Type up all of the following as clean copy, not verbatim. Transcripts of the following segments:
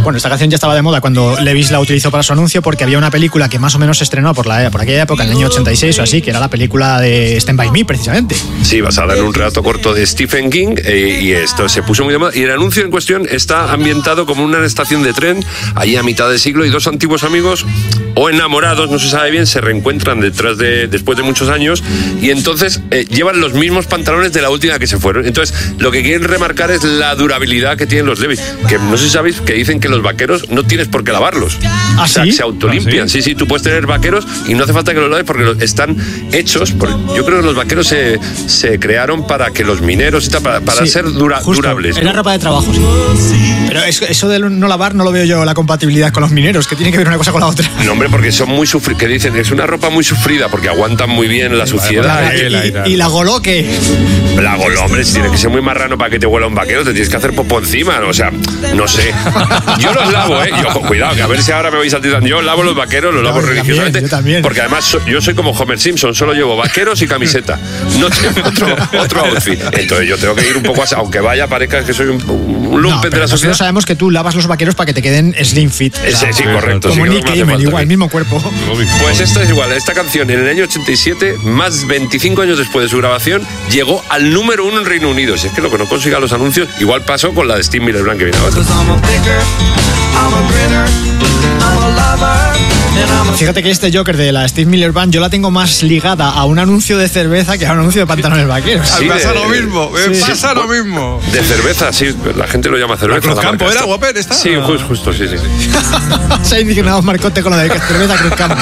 Bueno, esta canción ya estaba de moda cuando Levi's la utilizó para su anuncio, porque había una película que más o menos se estrenó por aquella época, en el año 86 o así, que era la película de Stand By Me, precisamente. Sí, basada en un relato corto de Stephen King, y esto se puso muy de moda. Y el anuncio en cuestión está ambientado como una estación de tren, allí a mitad de siglo, y dos antiguos amigos o enamorados, no se sabe bien, se reencuentran después de muchos años, y entonces llevan los mismos pantalones de la última que se fueron. Entonces, lo que quieren remarcar es la durabilidad que tienen los Levi's, que no sé si sabéis que dicen que los vaqueros no tienes por qué lavarlos. ¿Ah, o sea, sí? se autolimpian. Sí, tú puedes tener vaqueros y no hace falta que los laves porque están hechos yo creo que los vaqueros se crearon para que los mineros y tal, para ser durables, ¿no? Era ropa de trabajo, sí. Pero eso de no lavar no lo veo yo la compatibilidad con los mineros, que tiene que ver una cosa con la otra. No, hombre, porque son muy sufridos, que dicen, es una ropa muy sufrida porque aguantan muy bien la suciedad. ¿Y la goló qué? La goló, hombre, si tienes que ser muy marrano para que te huela un vaquero, te tienes que hacer popó encima, ¿no? O sea, no sé. Yo los lavo, ¿eh? Cuidado, que a ver si ahora me vais a tirar. Yo lavo los vaqueros, los lavo religiosamente. Yo también. Porque además yo soy como Homer Simpson, solo llevo vaqueros y camiseta. No tengo otro outfit. Entonces yo tengo que ir un poco así, aunque parezca que soy un lumpen de la sociedad. Nosotros sabemos que tú lavas los vaqueros para que te queden slim fit. Sí, correcto. Como sí, Nick Cayman, igual, el mismo cuerpo. Pues esta es igual. Esta canción en el año 87, más 25 años después de su grabación, llegó al número 1 en Reino Unido. Si es que lo que no consiga los anuncios, igual pasó con la de Steve Miller Band que viene ahora. Fíjate que este Joker de la Steve Miller Band yo la tengo más ligada a un anuncio de cerveza que a un anuncio de pantalones vaqueros. Sí, pasa lo mismo, pasa lo mismo. De cerveza, sí, la gente lo llama cerveza. ¿Cruzcampo era, Whopper, esta? Sí, justo, sí. Se ha indignado Marcote con lo de que cerveza Cruzcampo.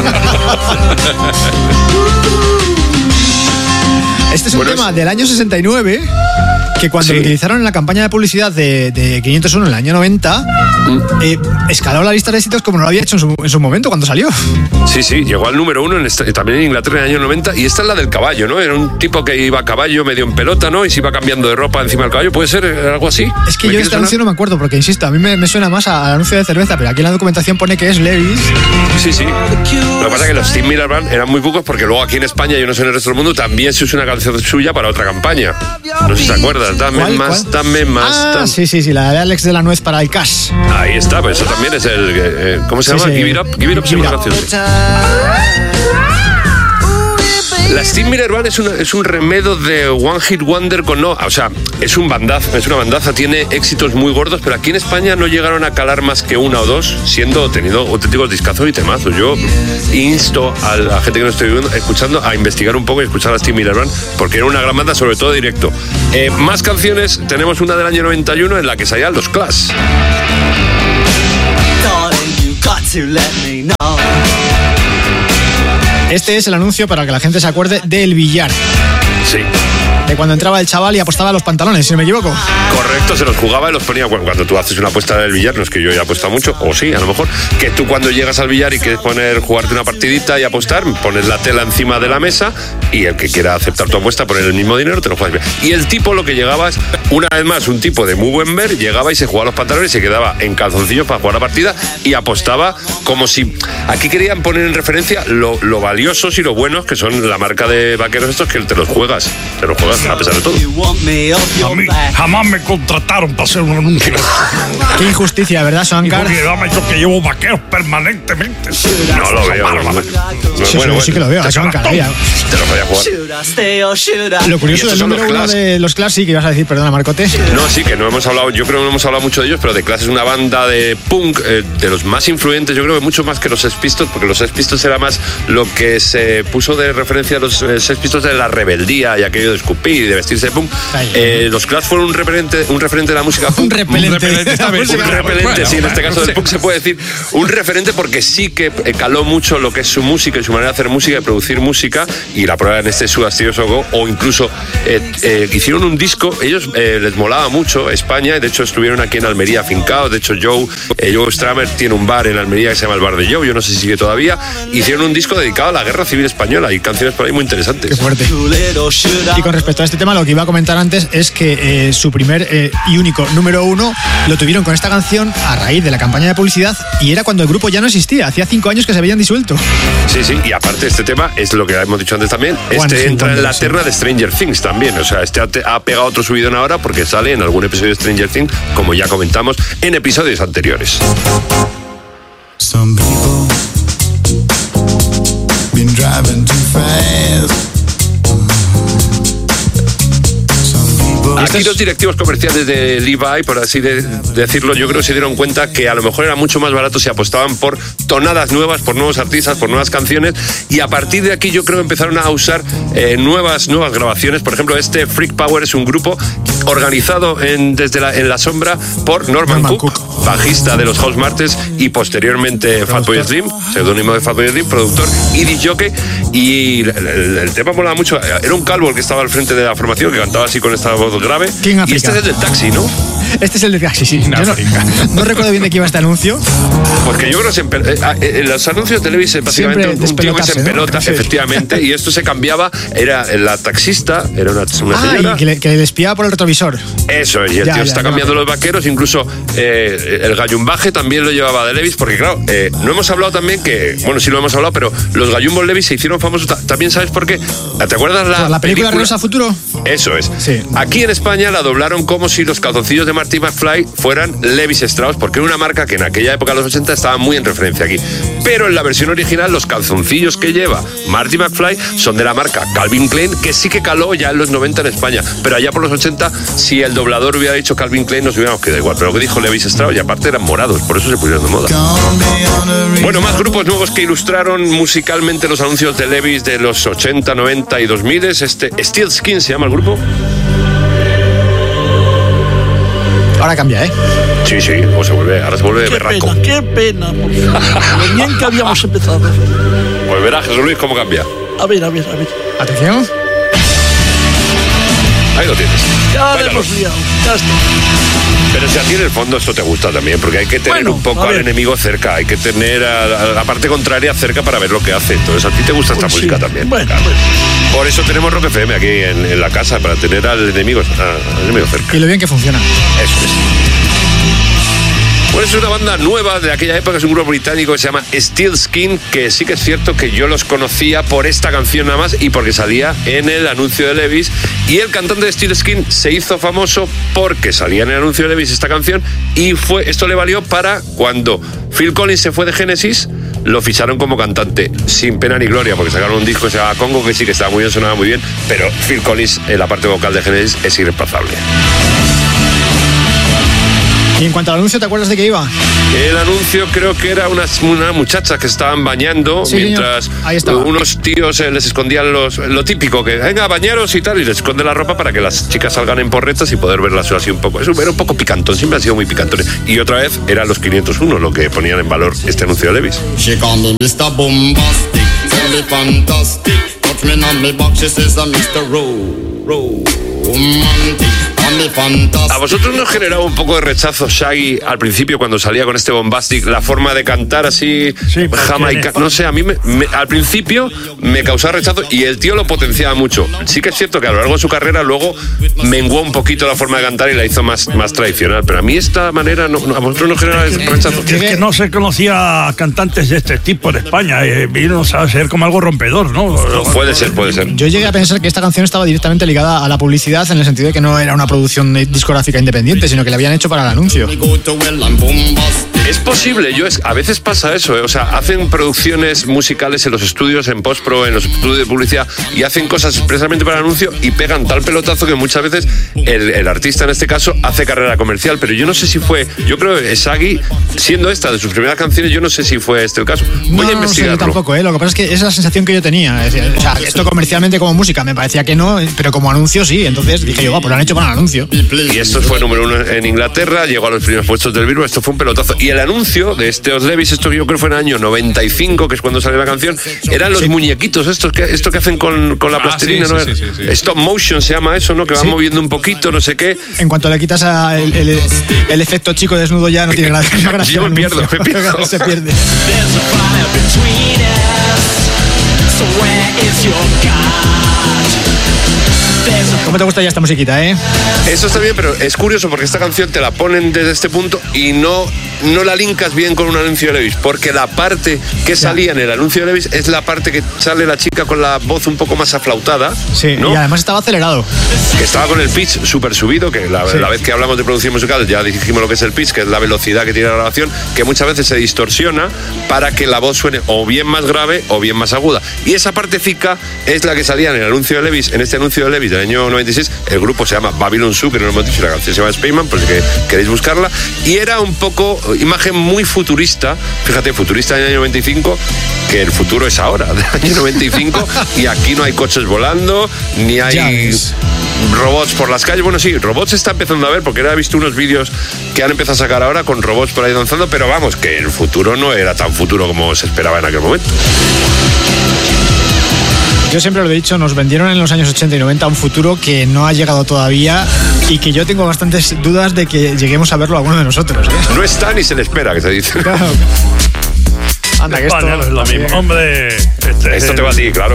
Este es un tema del año 69 que cuando lo utilizaron en la campaña de publicidad de 501 en el año 90 escaló la lista de éxitos como no lo había hecho en su momento cuando salió. Sí, llegó al número 1 también en Inglaterra en el año 90, y esta es la del caballo, ¿no? Era un tipo que iba a caballo medio en pelota, ¿no? Y se iba cambiando de ropa encima del caballo, ¿puede ser algo así? Es que yo este anuncio no me acuerdo porque, insisto, a mí me suena más al anuncio de cerveza, pero aquí en la documentación pone que es Levi's. Sí. Lo que pasa es que los Steve Miller Band eran muy pocos porque luego aquí en España, yo no sé en el resto del mundo, también se usa una canción suya para otra campaña. No sé si te acuerdas. Dame más. Sí, la de Alex de la Nuez para el Cash. Ahí está, pues eso también es el... ¿Cómo se llama? Sí. Give It Up. Give It Up se llama la canción. La Steve Miller Band es un remedo de One Hit Wonder o sea, es una bandaza, tiene éxitos muy gordos, pero aquí en España no llegaron a calar más que una o dos, teniendo auténticos discazos y temazos. Yo insto a la gente que nos estoy escuchando a investigar un poco y escuchar a Steve Miller Band, porque era una gran banda, sobre todo directo. Más canciones, tenemos una del año 91 en la que salían los Clash. Este es el anuncio, para que la gente se acuerde, del billar. Sí. De cuando entraba el chaval y apostaba los pantalones, si no me equivoco. Correcto, se los jugaba y los ponía. Cuando tú haces una apuesta en el billar, no es que yo haya apostado mucho, o sí, a lo mejor, que tú cuando llegas al billar y quieres jugarte una partidita y apostar, pones la tela encima de la mesa y el que quiera aceptar tu apuesta, poner el mismo dinero, te lo juegas. Y el tipo, lo que llegaba es, una vez más, un tipo de muy buen ver, llegaba y se jugaba los pantalones y se quedaba en calzoncillos para jugar la partida y apostaba como si... Aquí querían poner en referencia lo valiosos y lo buenos que son la marca de vaqueros estos, que te los juegas a pesar de todo. A mí jamás me contrataron para hacer un anuncio. Qué injusticia, ¿verdad, Shankar? Yo que llevo vaqueros permanentemente. No lo veo. Bueno, sí que lo veo, Shankar. Te lo voy a jugar. Lo curioso del número 1 de los Clash, sí, que ibas a decir, perdona, Marcote. No, sí, que no hemos hablado, yo creo que no hemos hablado mucho de ellos, pero The Clash es una banda de punk de los más influyentes, yo creo que mucho más que los Sex Pistols, porque los Sex Pistols era más lo que se puso de referencia a los Sex Pistols de la rebeldía y aquello de escupir y de vestirse de punk. Los Clash fueron un referente de la música punk. Un repelente, sí, en este caso del punk se puede decir un referente, porque sí que caló mucho lo que es su música y su manera de hacer música y producir música, y la prueba en este Sudastioso Go, o incluso hicieron un disco, ellos les molaba mucho España, y de hecho estuvieron aquí en Almería afincados. De hecho Joe Stramer tiene un bar en Almería que se llama el Bar de Joe, yo no sé si sigue todavía. Hicieron un disco dedicado a la Guerra Civil Española y canciones por ahí muy interesantes. Qué fuerte. Y con respecto respecto a este tema, lo que iba a comentar antes es que su primer y único número 1 lo tuvieron con esta canción a raíz de la campaña de publicidad, y era cuando el grupo ya no existía, hacía 5 años que se habían disuelto. Sí, y aparte este tema es lo que hemos dicho antes también, entra en la terna de Stranger Things también, o sea, ha pegado otro subidón ahora porque sale en algún episodio de Stranger Things, como ya comentamos en episodios anteriores. Some people been driving too fast. Aquí los directivos comerciales de Levi, por así decirlo, yo creo que se dieron cuenta que a lo mejor era mucho más barato si apostaban por tonadas nuevas, por nuevos artistas, por nuevas canciones, y a partir de aquí yo creo que empezaron a usar nuevas grabaciones. Por ejemplo, este Freak Power es un grupo organizado en la sombra por Norman Cook, bajista de los House Martins y posteriormente Fatboy Slim, seudónimo de Fatboy Slim, productor y disc jockey, y el tema molaba mucho. Era un calvo el que estaba al frente de la formación, que cantaba así con esta voz grave. Y este es el del Taxi, ¿no? Este es el de Taxi, sí. No recuerdo bien de qué iba este anuncio. Porque yo creo que los anuncios de Levi's básicamente un tío que se empelota, ¿no? Efectivamente, y esto se cambiaba, era la taxista, era una señora. Y que le espiaba por el retrovisor. Eso es, y el tío está cambiando los vaqueros, incluso el gallumbaje también lo llevaba de Levi's, porque claro, no hemos hablado también bueno, sí lo hemos hablado, pero los gallumbos Levi's se hicieron famosos, también ¿sabes por qué? ¿Te acuerdas la película Regreso al Futuro? Eso es. Sí. Aquí en España la doblaron como si los calzoncillos de Marty McFly fueran Levi Strauss, porque era una marca que en aquella época, los 80, estaba muy en referencia aquí. Pero en la versión original, los calzoncillos que lleva Marty McFly son de la marca Calvin Klein, que sí que caló ya en los 90 en España. Pero allá por los 80, si el doblador hubiera dicho Calvin Klein, nos hubiéramos quedado igual. Pero lo que dijo Levi Strauss, y aparte eran morados, por eso se pusieron de moda. Bueno, más grupos nuevos que ilustraron musicalmente los anuncios de Levi's de los 80, 90 y 2000. Steel Skin se llama el grupo. Ahora cambia, ¿eh? Sí, ahora se vuelve berraco. Qué pena, por favor. Lo bien que habíamos empezado. Pues verás, Jesús Luis, cómo cambia. A ver. Atención. Ahí lo tienes. Ya le hemos liado, ya está. Pero si a ti en el fondo esto te gusta también, porque hay que tener un poco al enemigo cerca, hay que tener a la parte contraria cerca para ver lo que hace. Entonces a ti te gusta esta música también. Bueno. Por eso tenemos Rock FM aquí en la casa, para tener al enemigo cerca. Y lo bien que funciona. Eso es. Pues es una banda nueva de aquella época, es un grupo británico que se llama Steel Skin, que sí que es cierto que yo los conocía por esta canción nada más y porque salía en el anuncio de Levi's, y el cantante de Steel Skin se hizo famoso porque salía en el anuncio de Levi's esta canción, y esto le valió para cuando Phil Collins se fue de Genesis, lo ficharon como cantante sin pena ni gloria, porque sacaron un disco que se llama Congo, que sí que estaba muy bien, sonaba muy bien, pero Phil Collins en la parte vocal de Genesis es irreemplazable. Y en cuanto al anuncio, ¿te acuerdas de qué iba? El anuncio creo que era unas muchachas que estaban bañando, sí, mientras unos tíos les escondían lo típico, que venga, bañaros y tal, y les esconden la ropa para que las chicas salgan en porretas y poder verlas así un poco. Eso era un poco picantón, siempre ha sido muy picantón. Y otra vez eran los 501 lo que ponían en valor este anuncio de Levi's. She called me Mr. Bombastic, tell me fantastic, touch me on me back, she says I'm Mr. Romantic. ¿A vosotros nos generaba un poco de rechazo Shaggy al principio cuando salía con este Bombastic, la forma de cantar así, jamaica? No sé, a mí al principio me causaba rechazo y el tío lo potenciaba mucho. Sí que es cierto que a lo largo de su carrera luego menguó un poquito la forma de cantar y la hizo más tradicional, pero a mí esta manera a vosotros nos genera rechazo. Es que no se conocía cantantes de este tipo en España, vino a ser como algo rompedor, ¿no? Puede ser. Yo llegué a pensar que esta canción estaba directamente ligada a la publicidad, en el sentido de que no era una producción discográfica independiente, sino que la habían hecho para el anuncio. Es posible, a veces pasa eso, o sea, hacen producciones musicales en los estudios, en postpro, en los estudios de publicidad, y hacen cosas expresamente para el anuncio y pegan tal pelotazo que muchas veces el artista en este caso hace carrera comercial, pero yo no sé si fue, yo creo que Shaggy, siendo esta de sus primeras canciones, yo no sé si fue este el caso. Voy a investigarlo. No sé, yo tampoco, lo que pasa es que esa es la sensación que yo tenía, o sea, esto comercialmente como música me parecía que no, pero como anuncio sí, entonces dije yo, pues lo han hecho para el anuncio. Y esto fue número 1 en Inglaterra, llegó a los primeros puestos del Billboard, esto fue un pelotazo. Y el anuncio de Os Levi's, esto yo creo que fue en el año 95, que es cuando salió la canción, eran los muñequitos, esto que hacen con la plastilina, ¿no? Sí. Stop motion se llama eso, ¿no? Que van moviendo un poquito, no sé qué. En cuanto le quitas el efecto chico desnudo ya no tiene gracia. Yo me pierdo. Se pierde. ¿Cómo te gusta ya esta musiquita, eh? Eso está bien, pero es curioso porque esta canción te la ponen desde este punto y no la linkas bien con un anuncio de Levi's, porque la parte que salía en el anuncio de Levi's es la parte que sale la chica con la voz un poco más aflautada. Sí, ¿no? Y además estaba acelerado. Que estaba con el pitch súper subido, que la vez que hablamos de producción musical ya dijimos lo que es el pitch, que es la velocidad que tiene la grabación, que muchas veces se distorsiona para que la voz suene o bien más grave o bien más aguda. Y esa partecica es la que salía en el anuncio de Levi's, en este anuncio de Levi's del año 96. El grupo se llama Babylon Zoo, que no lo hemos dicho, la canción se llama Spaceman, por si queréis buscarla. Y era un poco imagen muy futurista, fíjate, futurista del año 95, que el futuro es ahora, del año 95, y aquí no hay coches volando, ni hay robots por las calles. Bueno, sí, robots se está empezando a ver, porque he visto unos vídeos que han empezado a sacar ahora con robots por ahí danzando, pero vamos, que el futuro no era tan futuro como se esperaba en aquel momento. Yo siempre lo he dicho, nos vendieron en los años 80 y 90 un futuro que no ha llegado todavía y que yo tengo bastantes dudas de que lleguemos a verlo alguno de nosotros, ¿eh? No está ni se le espera, que se dice. Claro. Anda, que esto no es lo mismo. Hombre, esto te va a ti, claro.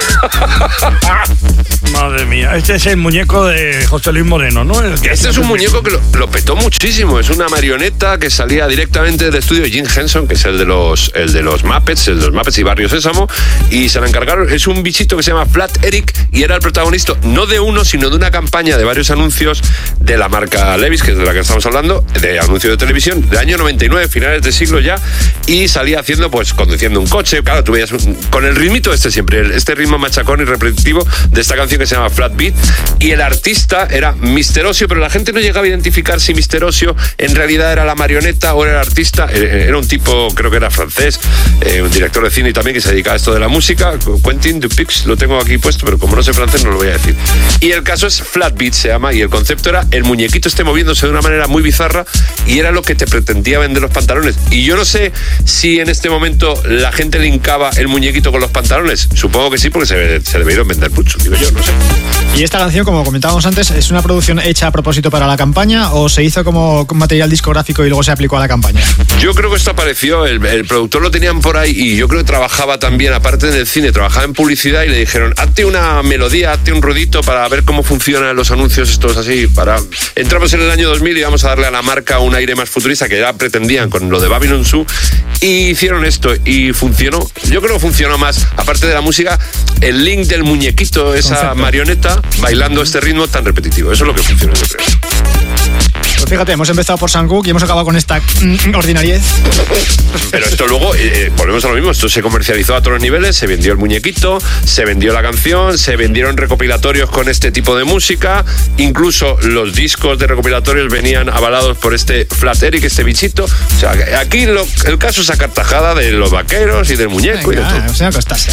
Madre mía, este es el muñeco de José Luis Moreno, ¿no? Este es un muñeco que lo petó muchísimo. Es una marioneta que salía directamente del estudio de Jim Henson, que es el de los Muppets, y Barrio Sésamo, y se la encargaron. Es un bichito que se llama Flat Eric y era el protagonista no de uno, sino de una campaña de varios anuncios de la marca Levi's, que es de la que estamos hablando, de anuncios de televisión, de año 99, finales de siglo ya, y salía haciendo, pues, conduciendo un coche. Claro, tú veías con el ritmito siempre, este ritmo machacón y repetitivo de esta canción que se llama Flat Beat, y el artista era Mr. Osio, pero la gente no llegaba a identificar si Mr. Osio en realidad era la marioneta o era el artista. Era un tipo, creo que era francés, un director de cine y también que se dedicaba a esto de la música, Quentin Dupieux, lo tengo aquí puesto, pero como no sé francés no lo voy a decir. Y el caso es Flat Beat, se llama, y el concepto era el muñequito moviéndose de una manera muy bizarra, y era lo que te pretendía vender los pantalones. Y yo no sé si en este momento la gente linkaba el muñequito con los pantalones. Supongo que sí, porque se debieron vender mucho, digo yo, no sé. Y esta canción, como comentábamos antes, ¿es una producción hecha a propósito para la campaña o se hizo como material discográfico y luego se aplicó a la campaña? Yo creo que esto apareció, el productor lo tenían por ahí y yo creo que trabajaba también, aparte del cine, trabajaba en publicidad y le dijeron, hazte una melodía, hazte un ruidito para ver cómo funcionan los anuncios estos así. Entramos en el año 2000 y vamos a darle a la marca un aire más futurista, que ya pretendían con lo de Babylon Zoo, y hicieron esto y funcionó. Yo creo que funcionó más, aparte de la música, el link del muñequito, esa marioneta bailando este ritmo tan repetitivo. Eso es lo que funciona, yo creo. Pues fíjate, hemos empezado por Sam Cooke y hemos acabado con esta ordinariez. Pero esto luego, volvemos a lo mismo, esto se comercializó a todos los niveles, se vendió el muñequito, se vendió la canción, se vendieron recopilatorios con este tipo de música, incluso los discos de recopilatorios venían avalados por este Flat Eric, este bichito. O sea, aquí el caso es sacar tajada de los vaqueros y del muñeco. Venga, y de todo. O sea, acostarse.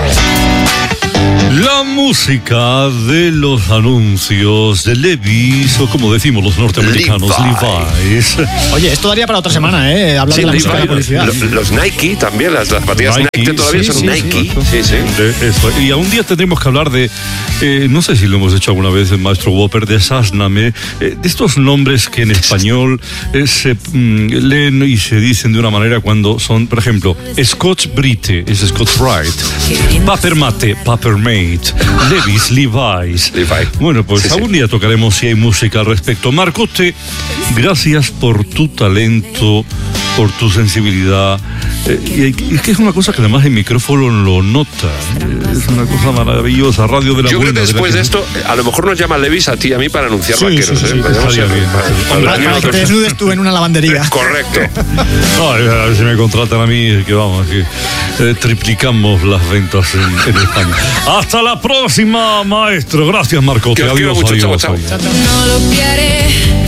La música de los anuncios de Levi's, o como decimos los norteamericanos, Levi's. Oye, esto daría para otra semana, ¿eh? Hablar de la música de la publicidad. Los Nike también, las zapatillas Nike todavía son Nike. Sí. Eso. Y a un día tendremos que hablar de, no sé si lo hemos hecho alguna vez, el maestro Whopper, de Sásname, de estos nombres que en español se leen y se dicen de una manera cuando son, por ejemplo, Scotch Brite, es Scotch Brite, Paper Mate, Paper Mate, Levi's, Levi's. Bueno, pues algún día tocaremos si hay música al respecto. Marcote, gracias por tu talento, por tu sensibilidad. Y es que es una cosa que además el micrófono lo nota. Es una cosa maravillosa. Radio de la Yo buena. creo que después de esto, a lo mejor nos llama Levi's a ti y a mí para anunciar vaqueros. Sí, estaría bien. Para que te desnudes tú en una lavandería. Correcto. A ver si me contratan a mí, que vamos, que triplicamos las ventas en España. Hasta la próxima, maestro. Gracias, Marcote. Que os quiero mucho. Adiós. Chao. No lo quiere.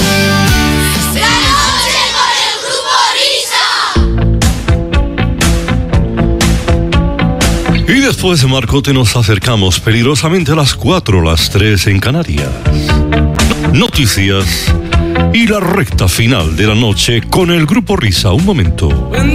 Y después de Marcote nos acercamos peligrosamente a las 4, las 3 en Canarias. Noticias y la recta final de la noche con el Grupo Risa. Un momento.